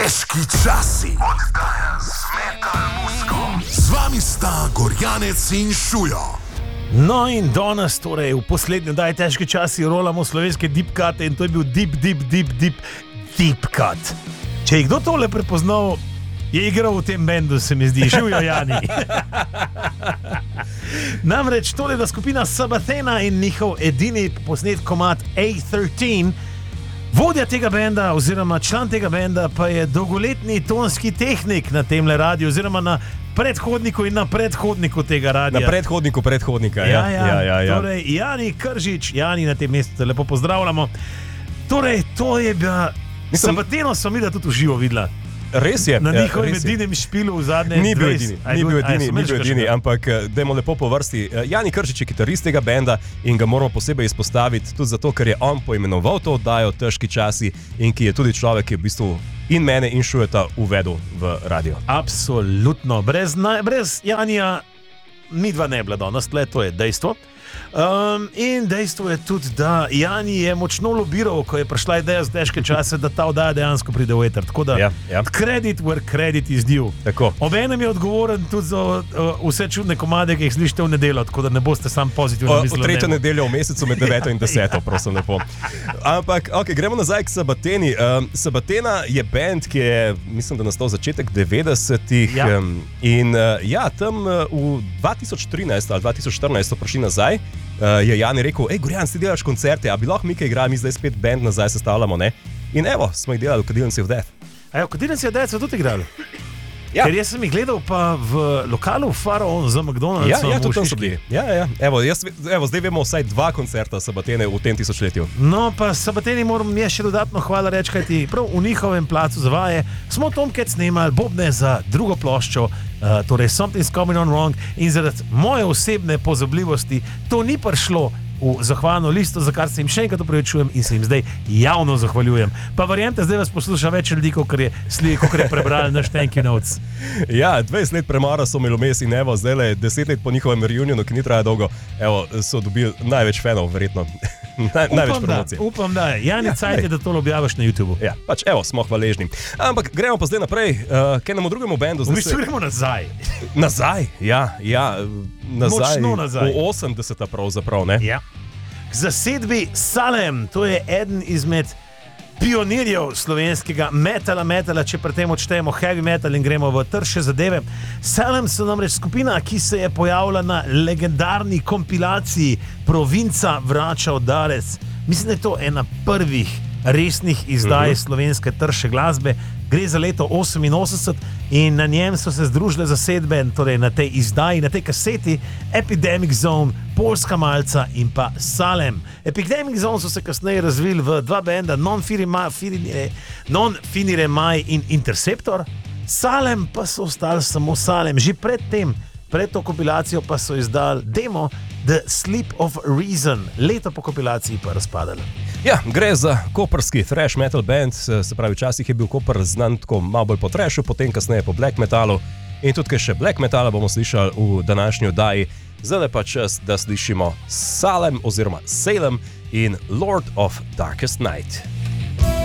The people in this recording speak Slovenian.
Težki časi. Oddaja z metal muziko. Z vami sta Gorjanec in Šujo. No in danes, torej v poslednji oddaji Težki časi rolamo slovenske deep cute in to je bil deep cut. Če je kdo tole prepoznal, je igral v tem bendu, se mi zdi, Šujo Jani. Namreč tole da skupina Sabathena in njihov edini posnet komad A13. Vodja tega benda oziroma član tega benda pa je dolgoletni tonski tehnik na temle radiju oziroma na predhodniku in na predhodniku tega radija. Na predhodniku predhodnika, ja. Torej, Jani Kržič, Jani na tem mestu te lepo pozdravljamo. Torej, to je bila... Sabatheno smo mi da tudi v živo videla. Res je. Na njihovem edinem špilu v zadnje 20. Ni bil edini, ampak dajmo lepo po vrsti. Jani Kržič je kitarist tega benda in ga moramo posebej izpostaviti tudi zato, ker je on poimenoval to oddajo Težki časi in ki je tudi človek, ki je v bistvu in mene in Šujeta uvedel v radio. Absolutno. Brez Janija midva ne bila danes, to je dejstvo. In dejstvo je tudi, da Jani je močno lobiral, ko je prišla ideja za Težke čase, da ta oddaja dejansko pride v eter. Tako da, credit where credit is due. Obenem je odgovoren tudi za vse čudne komade, ki jih slišite v nedeljo, tako da ne boste sam pozitivno mislili. V tretjo nedeljo v mesecu med 9 in 10, prosim lepo. Ampak, gremo nazaj k Sabatheni. Sabathena je band, ki je, mislim, da nastal začetek 90-ih. In tam v 2013 ali 2014 so prišli nazaj. Je Jani rekel, Gorjan, ti delaš koncerte, a bi lahko mi kaj igrali, mi zdaj spet band nazaj sestavljamo, ne? In evo, smo jih delali v Kadilnici of Death. V Kadilnici of Death so tudi igrali? Ja. Ker jaz sem jih gledal pa v lokalu Faraon za McDonald's. Ja, tudi tam so bili. Evo, zdaj vemo vsaj 2 koncerta Sabathene v tem tisočletju. No, pa Sabatheni moram mi še dodatno hvala reči, kajti prav v njihovem placu za vaje smo Tomcat snemali bobne za drugo ploščo, torej Something's Coming On Wrong, in zaradi moje osebne pozabljivosti to ni prišlo v zahvalno listo, za kar se jim še enkrat opravičujem in se jim zdaj javno zahvaljujem. Pa verjemite, zdaj vas posluša več ljudi, kot je prebrali naš Thank You Notes. Ja, 20 let premora so imeli vmes in evo, zdaj le 10 let po njihovem reunionu, ki ni traja dolgo, evo, so dobili največ fanov, verjetno. Največ promocije. Upam, da je. Jani, cajt je, da to objaviš na YouTubeu. Ja, pač evo, smo hvaležni. Ampak gremo pa zdaj naprej, k enemu drugemu bendu. V bistvu gremo nazaj. Nazaj, nazaj. Močno nazaj. V 80-ta pravzaprav, ne? Ja. K zasedbi Salem, to je eden izmed pionirjev slovenskega metala, če pri tem odštejemo heavy metal in gremo v trše zadeve. Salem so namreč skupina, ki se je pojavila na legendarni kompilaciji Provinca vrača udarec. Mislim, da je to ena prvih resnih izdaj slovenske trše glasbe. Gre za leto 88 in na njem so se združile zasedbe, torej na tej izdaji, na tej kaseti Epidemic Zone, Poljska malca in pa Salem. Epidemic Zone so se kasneje razvili v 2 benda, Non Finire Mai in Interceptor. Salem pa so ostali samo Salem. Že pred to kompilacijo pa so izdali demo The Sleep of Reason, leto po kompilaciji pa razpadali. Ja, gre za koprski thrash metal band, se pravi, včasih je bil Koper znan tako malo bolj po thrashu, potem kasneje po black metalu in tudi kaj še black metala bomo slišali v današnji oddaji. Zdaj pa čas, da slišimo Salem oziroma Salem in Lord of Darkest Night.